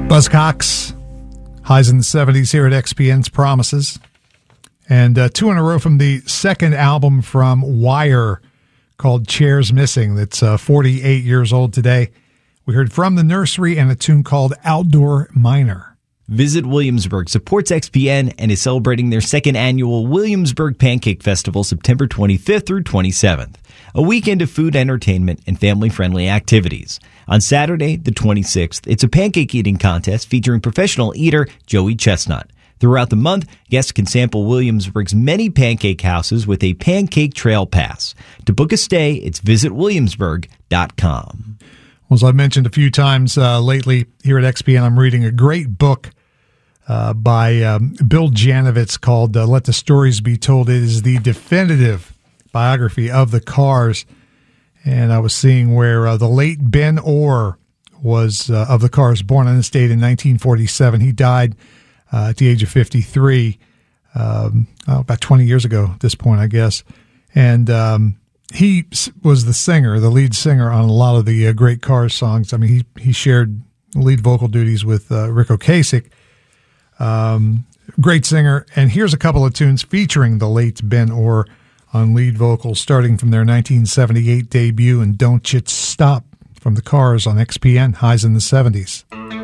Buzzcocks, highs in the 70s here at XPN's Promises. And two in a row from the second album from Wire called Chairs Missing. That's 48 years old today. We heard From the Nursery and a tune called Outdoor Miner. Visit Williamsburg supports XPN and is celebrating their second annual Williamsburg Pancake Festival September 25th through 27th. A weekend of food, entertainment, and family-friendly activities. On Saturday, the 26th, it's a pancake eating contest featuring professional eater Joey Chestnut. Throughout the month, guests can sample Williamsburg's many pancake houses with a pancake trail pass. To book a stay, it's visitwilliamsburg.com. Well, as I've mentioned a few times lately here at XPN, I'm reading a great book by Bill Janovitz called Let the Stories Be Told. It is the definitive biography of the Cars. And I was seeing where the late Ben Orr was of the Cars, born on this date in 1947. He died at the age of 53, about 20 years ago at this point, I guess. And he was the lead singer on a lot of the great Cars songs. I mean, he shared lead vocal duties with Rick Ocasek. Great singer. And here's a couple of tunes featuring the late Ben Orr on lead vocals, starting from their 1978 debut and Don't Chit Stop from the Cars on XPN, highs in the 70s.